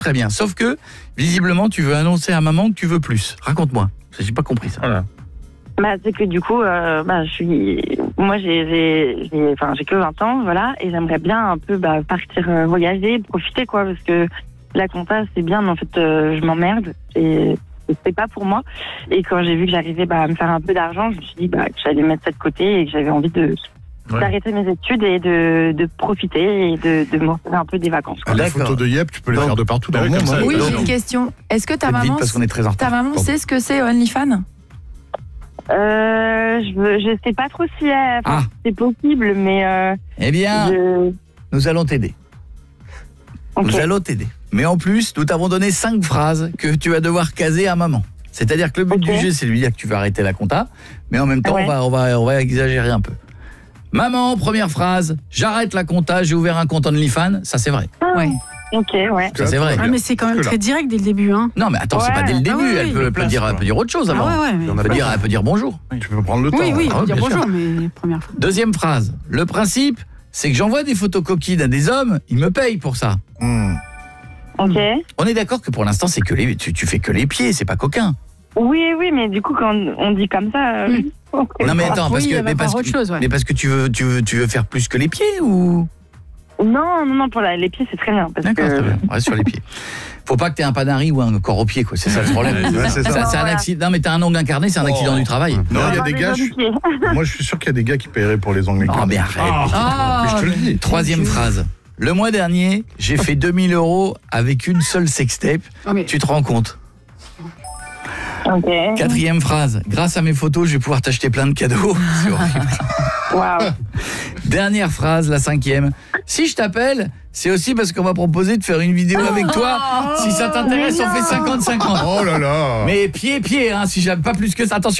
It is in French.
Très bien. Sauf que, visiblement, tu veux annoncer à maman que tu veux plus. Raconte-moi. J'ai pas compris ça. Voilà. Bah, c'est que du coup, moi j'ai que 20 ans, voilà, et j'aimerais bien un peu partir voyager, profiter quoi, parce que la compta c'est bien, mais en fait je m'emmerde et c'est pas pour moi. Et quand j'ai vu que j'arrivais à me faire un peu d'argent, je me suis dit que j'allais mettre ça de côté et que j'avais envie d'arrêter mes études et de profiter et de me refaire un peu des vacances. Quoi. La photo de Yep, tu peux les faire de partout dans le monde. Oui, j'ai une question. Est-ce que ta Faites vite maman, parce qu'on est très en retard. ta maman sait ce que c'est OnlyFans? Je sais pas trop si c'est possible, mais Eh bien, nous allons t'aider. Okay. Nous allons t'aider. Mais en plus, nous t'avons donné 5 phrases que tu vas devoir caser à maman. C'est-à-dire que le but du jeu, c'est de lui dire que tu vas arrêter la compta, mais en même temps, on va exagérer un peu. Maman, première phrase, j'arrête la compta, j'ai ouvert un compte OnlyFans, ça c'est vrai. Ouais. Ok, ouais. Ça c'est vrai. Ah, mais c'est quand même très direct dès le début. Hein. Non mais attends, c'est pas dès le début, oui, elle peut dire autre chose avant. Elle peut dire bonjour. Tu peux prendre le temps. Oui, Ah, dire bien bonjour, sûr. mais première fois. Deuxième phrase, le principe, c'est que j'envoie des photos coquines à des hommes, ils me payent pour ça. Ok. On est d'accord que pour l'instant, c'est que tu fais que les pieds, c'est pas coquin. Oui, mais du coup, quand on dit comme ça... Non mais attends, parce Oui, que elle va voir autre chose, ouais. mais parce que tu veux faire plus que les pieds ou Non, pour les pieds, c'est très bien. D'accord, très bien. On reste sur les pieds. Faut pas que t'aies un panari ou un corps au pied, quoi. C'est ça le problème. Ouais, c'est ça. C'est un accident. Non mais t'as un ongle incarné, c'est un accident du travail. Non, il y a des gars, moi je suis sûr qu'il y a des gars qui paieraient pour les ongles. Oh mais arrête. Mais je te le dis. Troisième phrase. Le mois dernier, j'ai fait 2000 € avec une seule sextape. Oh, mais... Tu te rends compte? Ok. Quatrième phrase. Grâce à mes photos, je vais pouvoir t'acheter plein de cadeaux. C'est horrible. Waouh. Dernière phrase, la 5e. Si je t'appelle, c'est aussi parce qu'on m'a proposé de faire une vidéo avec toi. Si ça t'intéresse, on fait 50-50. Oh là là. Mais pied, hein, si j'aime pas plus que ça. Attention.